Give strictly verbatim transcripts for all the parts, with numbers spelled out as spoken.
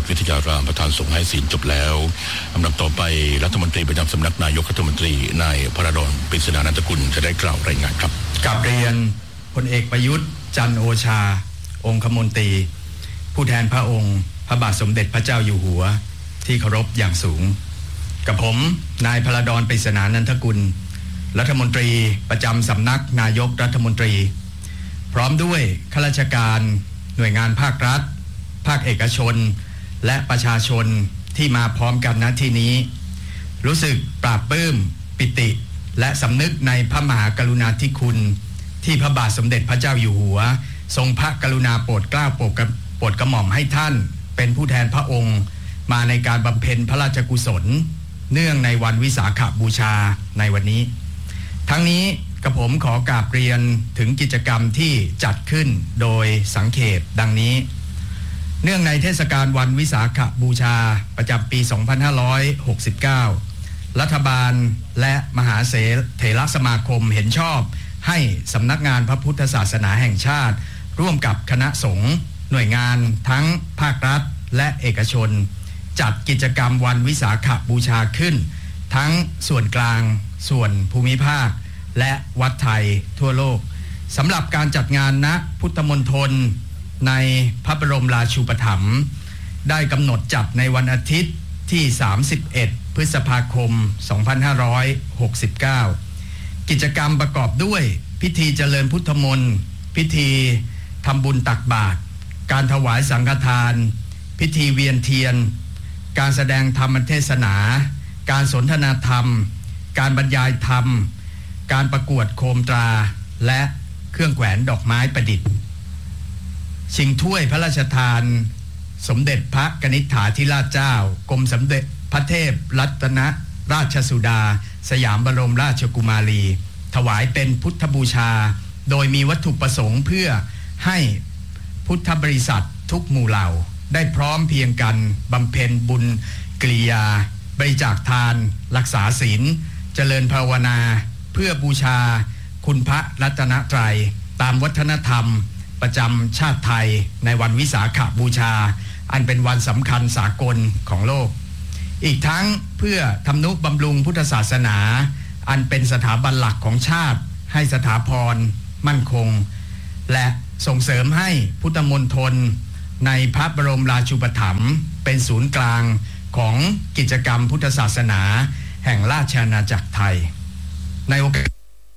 ตวิทยารามประธานสงฆ์ให้ศีลจบแล้วลำดับต่อไปรัฐมนตรีประจำสำนักนายกรัฐมนตรีนายพระดอนปริศนานันทกุลจะได้กล่าวรายงานครับกราบเรียนพลเอกประยุทธ์จันทร์โอชาองคมนตรีผู้แทนพระองค์พระบาทสมเด็จพระเจ้าอยู่หัวที่เคารพอย่างสูงกับผมนายพระดอนปริศนานันทกุลรัฐมนตรีประจำสำนักนายกรัฐมนตรีพร้อมด้วยข้าราชการหน่วยงานภาครัฐภาคเอกชนและประชาชนที่มาพร้อมกันณที่นี้รู้สึกปราบปลื้มปิติและสำนึกในพระมหากรุณาธิคุณที่พระบาทสมเด็จพระเจ้าอยู่หัวทรงพระกรุณาโปรดเกล้าโปรดโปรดกระหม่อมให้ท่านเป็นผู้แทนพระองค์มาในการบำเพ็ญพระราชกุศลเนื่องในวันวิสาขบูชาในวันนี้ทั้งนี้กระผมขอกราบเรียนถึงกิจกรรมที่จัดขึ้นโดยสังเขปดังนี้เนื่องในเทศกาลวันวิสาขบูชาประจำปี สองพันห้าร้อยหกสิบเก้า รัฐบาลและมหาเถรสมาคมเห็นชอบให้สำนักงานพระพุทธศาสนาแห่งชาติร่วมกับคณะสงฆ์หน่วยงานทั้งภาครัฐและเอกชนจัดกิจกรรมวันวิสาขบูชาขึ้นทั้งส่วนกลางส่วนภูมิภาคและวัดไทยทั่วโลกสำหรับการจัดงานณพุทธมณฑลในพระบรมราชูปถัมภ์ได้กำหนดจัดในวันอาทิตย์ที่สามสิบเอ็ดพฤษภาคมสองพันห้าร้อยหกสิบเก้ากิจกรรมประกอบด้วยพิธีเจริญพุทธมนต์พิธีทำบุญตักบาตรการถวายสังฆทานพิธีเวียนเทียนการแสดงธรรมเทศนาการสนทนาธรรมการบรรยายธรรมการประกวดโคมตราและเครื่องแขวนดอกไม้ประดิษฐ์ชิงถ้วยพระราชทานสมเด็จพระกนิษฐาธิราชเจ้ากรมสมเด็จพระเทพรัตนราชสุดาสยามบรมราชกุมารีถวายเป็นพุทธบูชาโดยมีวัตถุประสงค์เพื่อให้พุทธบริษัททุกหมู่เหล่าได้พร้อมเพียงกันบำเพ็ญบุญกิริยาบริจาคทานรักษาศีลเจริญภาวนาเพื่อบูชาคุณพระรัตนตรัยตามวัฒนธรรมประจำชาติไทยในวันวิสาขบูชาอันเป็นวันสำคัญสากลของโลกอีกทั้งเพื่อทำนุบำรุงพุทธศาสนาอันเป็นสถาบันหลักของชาติให้สถาพรมั่นคงและส่งเสริมให้พุทธมณฑลในพระบรมราชูปถัมภ์เป็นศูนย์กลางของกิจกรรมพุทธศาสนาแห่งราชอาณาจักรไทยในโอกาส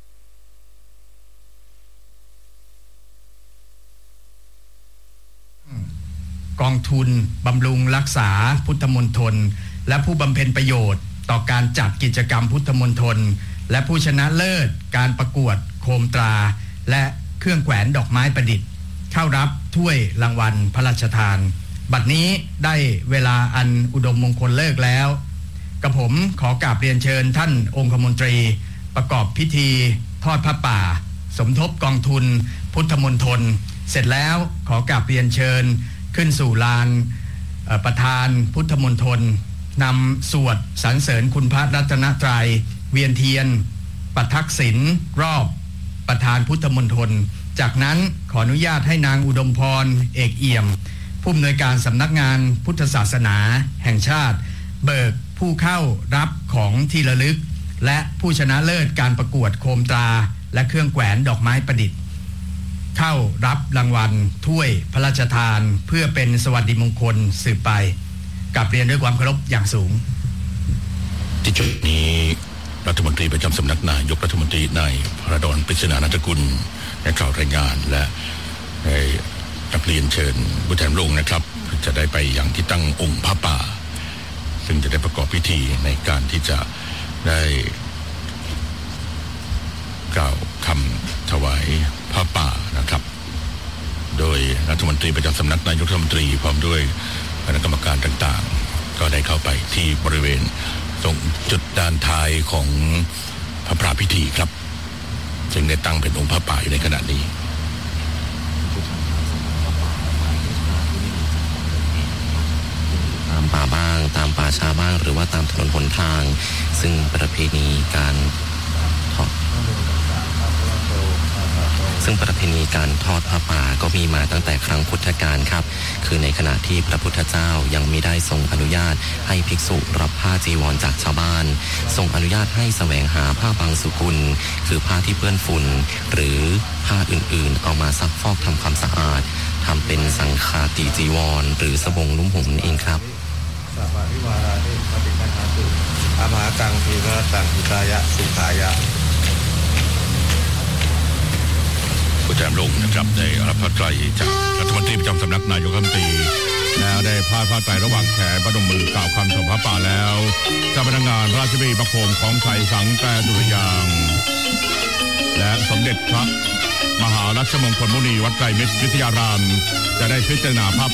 กองทุนบำรุงรักษาพุทธมณฑลและผู้บำเพ็ญประโยชน์ต่อการจัดกิจกรรมพุทธมณฑลและผู้ชนะเลิศการประกวดโคมตราและเครื่องแขวนดอกไม้ประดิษฐ์เข้ารับถ้วยรางวัลพระราชทานบัดนี้ได้เวลาอันอุดมมงคลเลิกแล้วกระผมขอกราบเรียนเชิญท่านองคมนตรีประกอบพิธีทอดพระป่าสมทบกองทุนพุทธมณฑลเสร็จแล้วขอกราบเรียนเชิญขึ้นสู่ลานประธานพุทธมณฑลนำสวดสรรเสริญคุณพระรัตนตรัยเวียนเทียนประทักษิณรอบประธานพุทธมณฑลจากนั้นขออนุญาตให้นางอุดมพรเอกเอี่ยมผู้อำนวยการสำนักงานพุทธศาสนาแห่งชาติเบิกผู้เข้ารับของที่ระลึกและผู้ชนะเลิศการประกวดโคมตราและเครื่องแขวนดอกไม้ประดิษฐ์เข้ารับรางวัลถ้วยพระราชทานเพื่อเป็นสวัสดิมงคลสืบไปกราบเรียนด้วยความเคารพอย่างสูงที่จุดนี้รัฐมนตรีประจำสำนักนายกรัฐมนตรีนายพระดอนปริศนานันทกุลได้กล่าวรายงานและได้รับเรียนเชิญผู้แทนพระองค์นะครับจะได้ไปอย่างที่ตั้งองค์พระป่าซึ่งจะได้ประกอบพิธีในการที่จะได้กล่าวคำถวายพระป่านะครับโดยรัฐมนตรีประจำสำนักนายกรัฐมนตรีพร้อมด้วยคณะกรรมการต่างๆก็ได้เข้าไปที่บริเวณตรงจุดด้านท้ายของพระพระพิธีครับซึ่งได้ตั้งเป็นองค์พระป่าอยู่ในขณะนี้ตามป่าบ้างตามป่าช้าบ้างหรือว่าตามถนนหนทางซึ่งประเพณีการทอดซึ่งประเพณีการทอดผ้าป่าก็มีมาตั้งแต่ครั้งพุทธกาลครับคือในขณะที่พระพุทธเจ้ายังไม่ได้ทรงอนุญาตให้ภิกษุรับผ้าจีวรจากชาวบ้านทรงอนุญาตให้แสวงหาผ้าบางสุกุลคือผ้าที่เปื้อนฝุ่นหรือผ้าอื่นๆเอามาซักฟอกทำความสะอาดทำเป็นสังฆาติจีวรหรือสบงนุ่มห่มนั่นเองครับสัพพะวิวารานิปฏิคันหาตุอามหากังพีระตังหิตายะสุขายะผู้แทนลงนะครับได้รับผ้าไตรจากรัฐมนตรีประจำสำนักนายกรัฐมนตรีแล้วได้พาดผ้าไตรระหว่างแขนประนมมือกล่าวคำสมพระป่าแล้วเจ้าพนักงานราชบิณฑบาตประโคมของไทยสังแปรดุริยางค์และสมเด็จพระมหารัชมงคลมุนีวัดไตรมิตรวิทยารามจะได้พิจารณาผ้า